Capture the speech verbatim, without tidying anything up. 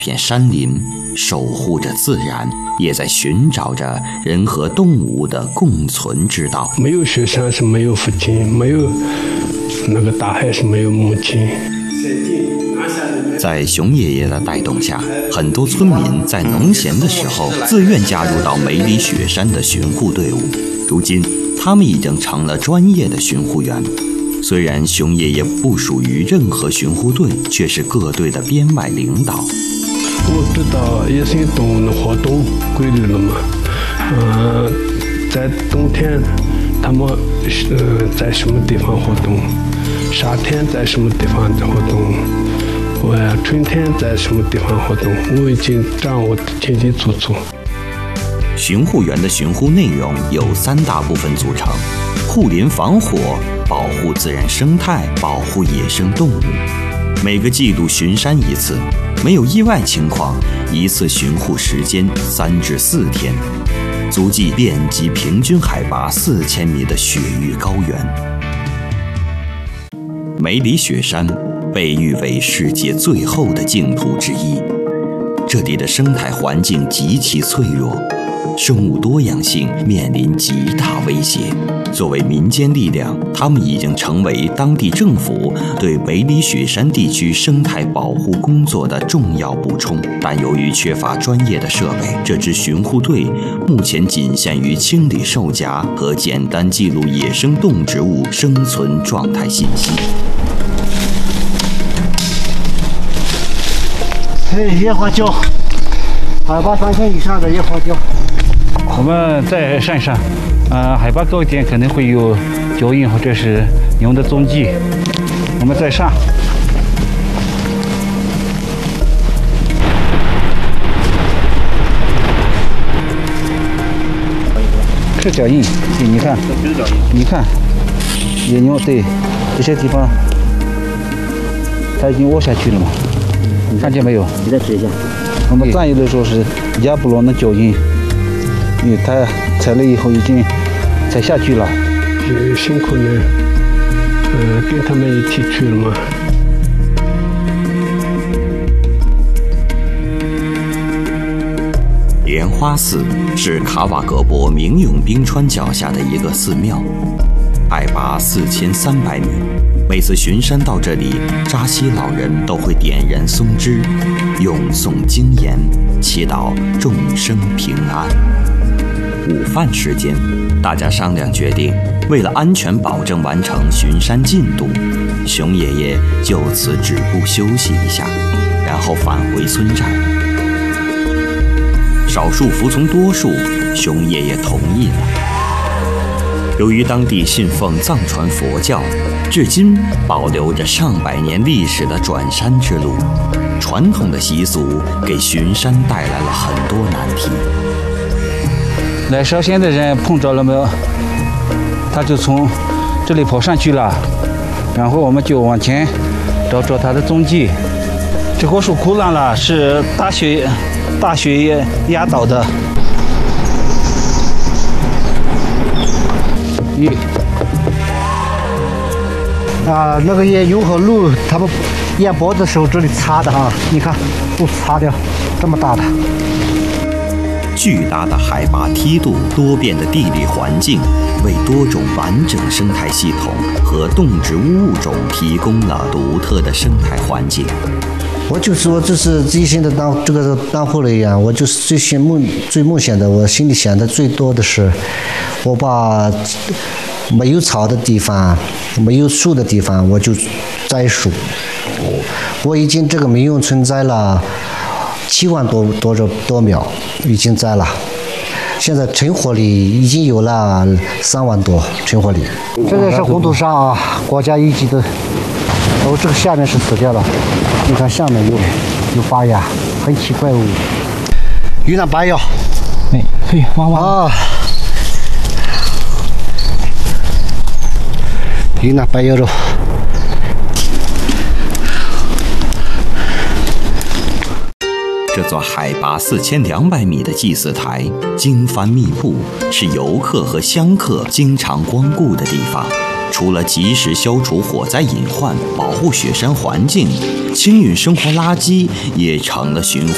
片山林，守护着自然，也在寻找着人和动物的共存之道。 没有雪山是没有父亲，没有那个大海是没有母亲。 在熊爷爷的带动下，很多村民在农闲的时候自愿加入到梅里雪山的巡护队伍。如今，他们已经成了专业的巡护员。虽然熊爷爷不属于任何巡护队，却是各队的编外领导。 我知道野生动物的活动规律了嘛，嗯、呃，在冬天他们呃在什么地方活动，夏天在什么地方活动，我春天在什么地方活动，我已经掌握得清清楚楚。 巡护员的巡护内容有三大部分组成：护林防火、保护自然生态、保护野生动物。每个季度巡山一次，没有意外情况，一次巡护时间三至四天，足迹遍及平均海拔四千米的雪域高原。梅里雪山被誉为世界最后的净土之一，这里的生态环境极其脆弱，生物多样性面临极大威胁。作为民间力量，他们已经成为当地政府对梅里雪山地区生态保护工作的重要补充。但由于缺乏专业的设备，这支巡护队目前仅限于清理兽夹和简单记录野生动植物生存状态信息。 嘿，野花椒，海拔三千以上的野花椒。 我们在山上，呃，海拔高一点可能会有脚印或者是牛的踪迹。我们在上，是脚印，对，你看，你看，野牛，对，这些地方它已经窝下去了嘛，你看见没有？ 你再指一下。 我们占有的时候是亚布罗的脚印。因为他踩了以后已经踩下去了， 也辛苦呢，呃，跟他们一起去了嘛。 莲花寺是卡瓦格博明永冰川脚下的一个寺庙，海拔四千三百米。每次巡山到这里，扎西老人都会点燃松枝，咏诵经言，祈祷众生平安。午饭时间，大家商量决定，为了安全保证完成巡山进度，熊爷爷就此止步休息一下，然后返回村寨。少数服从多数，熊爷爷同意了。由于当地信奉藏传佛教，至今保留着上百年历史的转山之路，传统的习俗给巡山带来了很多难题。 来烧仙的人碰着了没有？他就从这里跑上去了，然后我们就往前找找他的踪迹。这棵树枯烂了，是大雪大雪压倒的。咦， 啊，那个野牛和鹿，他们沿脖子的时候这里擦的哈，你看都擦掉，这么大的。 巨大的海拔梯度、多变的地理环境，为多种完整生态系统和动植物物种提供了独特的生态环境。 我就说这是自信的当这个当护人员，我就是最心梦最梦想的，我心里想的最多的是，我把没有草的地方、没有树的地方，我就栽树。我已经这个民用村栽了七万多多少多苗，已经栽了。现在成活率已经有了三万多成活率。这个是红土沙啊，国家一级的。哦，这个下面是死掉了，你看下面有有发芽，很奇怪哦。云南白药， 哎，嘿，哇哇啊，云南白药肉。 这座海拔四千两百米的祭祀台，经幡密布，是游客和香客经常光顾的地方。除了及时消除火灾隐患、保护雪山环境，清运生活垃圾也成了巡